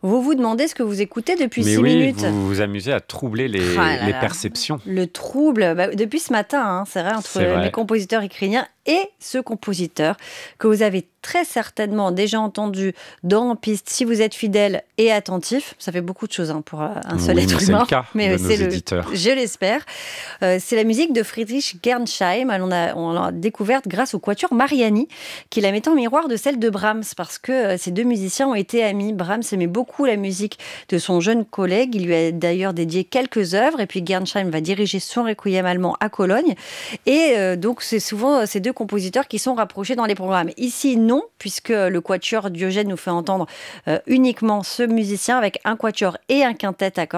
Vous vous demandez ce que vous écoutez depuis Mais 6 oui, minutes. vous vous amusez à troubler Ah là les là. perceptions. Le trouble, depuis ce matin, hein, c'est vrai, entre C'est mes vrai. compositeurs ukrainiens et ce compositeur que vous avez très certainement déjà entendu dans En Piste, si vous êtes fidèle et attentif. Ça fait beaucoup de choses hein, pour un seul Oui, mais être c'est le humain, cas mais de nos c'est éditeurs. je l'espère. C'est la musique de Friedrich Gernsheim. On l'a découverte grâce au quatuor Mariani, qui la mettait en miroir de celle de Brahms, parce que ces deux musiciens ont été amis. Brahms aimait beaucoup la musique de son jeune collègue. Il lui a d'ailleurs dédié quelques œuvres. Et puis Gernsheim va diriger son requiem allemand à Cologne. Et donc, c'est souvent ces deux compositeurs qui sont rapprochés dans les programmes. Ici, non, puisque le quatuor Diogène nous fait entendre uniquement ce musicien avec un quatuor et un quintet à cordes.